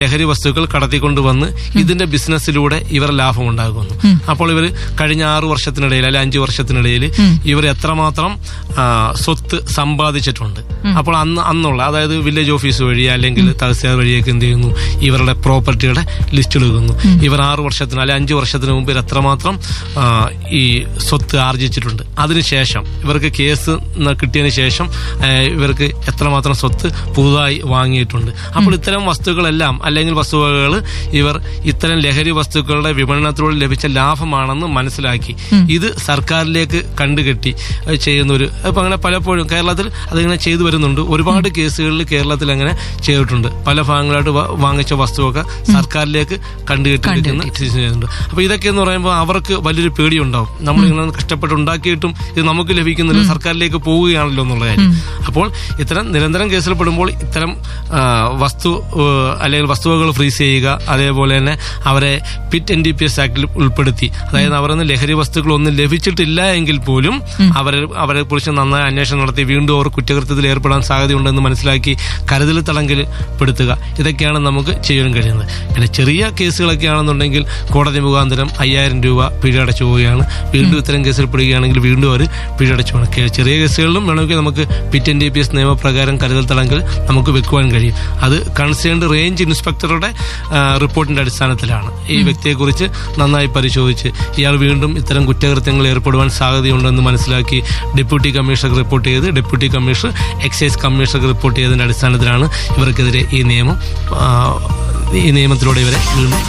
ലഹരി വസ്തുക്കൾ കടത്തിക്കൊണ്ടുവന്ന് ഇതിന്റെ ബിസിനസ്സിലൂടെ ഇവർ ലാഭം ഉണ്ടാകുന്നു. അപ്പോൾ ഇവർ കഴിഞ്ഞ 6 വർഷത്തിനിടയിൽ അല്ലെ 5 വർഷത്തിനിടയിൽ ഇവർ എത്രമാത്രം സ്വത്ത് സമ്പാദിച്ചിട്ടുണ്ട്. അപ്പോൾ അന്നുള്ള അതായത് വില്ലേജ് ഓഫീസ് വഴി അല്ലെങ്കിൽ തഹസീൽദാർ വഴിയൊക്കെ എന്ത് ചെയ്യുന്നു, ഇവരുടെ പ്രോപ്പർട്ടിയുടെ ലിസ്റ്റ് എടുക്കുന്നു. ഇവർ 6 വർഷത്തിന് അല്ലെ 5 വർഷത്തിന് മുമ്പ് എത്രമാത്രം ഈ സ്വത്ത് ആർജിച്ചിട്ടുണ്ട്. അതിനുശേഷം ഇവർക്ക് കേസ് കിട്ടിയതിന് ശേഷം ഇവർക്ക് എത്രമാത്രം സ്വത്ത് പുതുതായി വാങ്ങിയിട്ടുണ്ട്. അപ്പോൾ ഇത്തരം വസ്തുക്കളെല്ലാം അല്ലെങ്കിൽ വസ്തുവകകൾ ഇവർ ഇത്തരം ലഹരി വസ്തുക്കളുടെ വിപണനത്തിലൂടെ ലഭിച്ച ലാഭമാണെന്ന് മനസ്സിലാക്കി ഇത് സർക്കാരിലേക്ക് കണ്ടുകെട്ടി ചെയ്യുന്നൊരു ഇപ്പൊ അങ്ങനെ പലപ്പോഴും കേരളത്തിൽ അതിങ്ങനെ ചെയ്തു വരുന്നുണ്ട്. ഒരുപാട് കേസുകളിൽ കേരളത്തിൽ അങ്ങനെ ചെയ്തിട്ടുണ്ട്. പല ഭാഗങ്ങളായിട്ട് വാങ്ങിച്ച വസ്തുവൊക്കെ സർക്കാരിലേക്ക് കണ്ടുകെട്ടി ചെയ്യുന്നുണ്ട്. അപ്പൊ ഇതൊക്കെ എന്ന് പറയുമ്പോൾ അവർക്ക് വലിയൊരു പേടിയുണ്ടാവും. നമ്മളിങ്ങനെ കഷ്ടപ്പെട്ട് ഉണ്ടാക്കിയിട്ടും ഇത് നമുക്ക് ലഭിക്കുന്നില്ല, സർക്കാരിലേക്ക് പോവുകയാണല്ലോ എന്നുള്ള കാര്യം. അപ്പോൾ ഇത്തരം നിരന്തരം കേസിൽ പെടുമ്പോൾ ഇത്തരം അല്ലെങ്കിൽ വസ്തുവകൾ ഫ്രീസ് ചെയ്യുക, അതേപോലെ തന്നെ അവരെ പിറ്റ് NDPS ആക്ടിൽ ഉൾപ്പെടുത്തി, അതായത് അവരൊന്നും ലഹരി വസ്തുക്കളൊന്നും ലഭിച്ചിട്ടില്ല എങ്കിൽ പോലും അവരെ കുറിച്ച് നന്നായി അന്വേഷണം നടത്തി വീണ്ടും അവർ കുറ്റകൃത്യത്തിൽ ഏർപ്പെടാൻ സാധ്യതയുണ്ടെന്ന് മനസ്സിലാക്കി കരുതൽ തടങ്കൽ പെടുത്തുക. ഇതൊക്കെയാണ് നമുക്ക് ചെയ്യാൻ കഴിയുന്നത്. പിന്നെ ചെറിയ കേസുകളൊക്കെ ആണെന്നുണ്ടെങ്കിൽ കോടതി മുഖാന്തരം 5000 രൂപ പിഴ അടച്ചു പോവുകയാണ്. വീണ്ടും ഇത്തരം കേസിൽ പെടുകയാണെങ്കിൽ വീണ്ടും അവർ പിഴ അടച്ചു പോകണം. ചെറിയ കേസുകളിലും വേണമെങ്കിൽ നമുക്ക് പിറ്റ് NDPS നിയമപ്രകാരം കരുതൽ തടങ്കൽ നമുക്ക് വെക്കുവാൻ കഴിയും. അത് കൺസേൺഡ് റേഞ്ച് ഇൻസ്പെക്ടറുടെ റിപ്പോർട്ടിന്റെ അടിസ്ഥാനത്തിലാണ്. ഈ വ്യക്തിയെക്കുറിച്ച് നന്നായി പരിശോധിച്ച് ഇയാൾ വീണ്ടും ഇത്തരം കുറ്റകൃത്യങ്ങളിൽ ഏർപ്പെടുവാൻ സാധ്യതയുണ്ടെന്ന് മനസ്സിലാക്കി ഡെപ്യൂട്ടി കമ്മീഷണർക്ക് റിപ്പോർട്ട് ചെയ്ത് ഡെപ്യൂട്ടി കമ്മീഷണർ എക്സൈസ് കമ്മീഷണർക്ക് റിപ്പോർട്ട് ചെയ്തതിന്റെ അടിസ്ഥാനത്തിലാണ് ഇവർക്കെതിരെ ഈ നിയമത്തിലൂടെ ഇവരെ